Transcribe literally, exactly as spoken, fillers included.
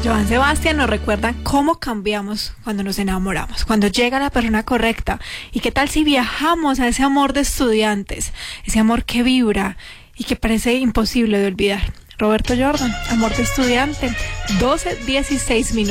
Joan Sebastián nos recuerda cómo cambiamos cuando nos enamoramos, cuando llega la persona correcta. ¿Y qué tal si viajamos a ese amor de estudiantes, ese amor que vibra y que parece imposible de olvidar? Roberto Jordan, Amor de Estudiante, doce dieciséis minutos.